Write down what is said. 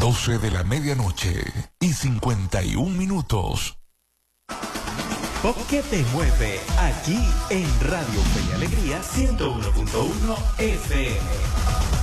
12 de la medianoche y 51 minutos. Pop que te mueve aquí en Radio Fe y Alegría 101.1 FM.